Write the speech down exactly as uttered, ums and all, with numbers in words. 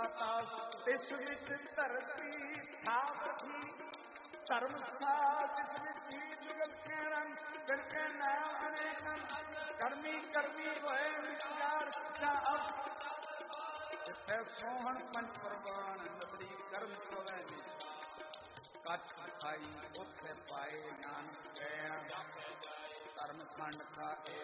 ਆਕਾਸ਼ ਇਸ ਵਿੱਚ ਧਰਤੀ ਥਾਵਤੀ ਧਰਮ ਸਾਧ ਇਸ ਵਿੱਚ ਜੁਗਤ ਕੇ ਰੰਗ ਫਿਰ ਕੇ ਨਾਮ ਅਨੇਕਨ ਕਰਮੀ ਕਰਮੀ ਹੋਏ ਵਿਚਾਰ ਦਾ ਅਬ ਜਿੱਥੇ ਸੋਹਣ ਪੰਜ ਪ੍ਰਵਾਨ ਨਦਰੀ ਕਰਮ ਸੋਵੇ ਕੱਛ ਖਾਈ ਉੱਥੇ ਪਾਏ ਨਾਨਕ ਕਹਿਣ ਧਰਮ ਖੰਡ ਖਾਏ